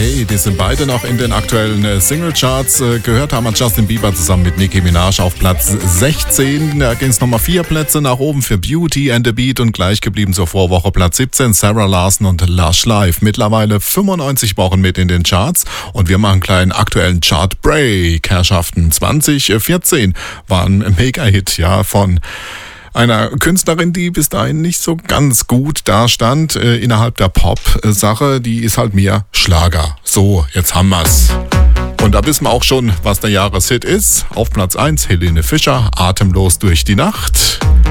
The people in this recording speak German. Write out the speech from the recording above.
Hey, die sind beide noch in den aktuellen Singlecharts. Gehört haben wir Justin Bieber zusammen mit Nicki Minaj auf Platz 16. Da ging es nochmal 4 Plätze nach oben für Beauty and the Beat und gleich geblieben zur Vorwoche Platz 17 Sarah Larson und Lush Life. Mittlerweile 95 Wochen mit in den Charts und wir machen einen kleinen aktuellen Chart-Break. Herrschaften, 2014 war ein Mega-Hit, ja, von einer Künstlerin, die bis dahin nicht so ganz gut dastand innerhalb der Pop-Sache. Die ist halt mehr Schlager. So, jetzt haben wir's. Und da wissen wir auch schon, was der Jahreshit ist. Auf Platz 1 Helene Fischer, Atemlos durch die Nacht.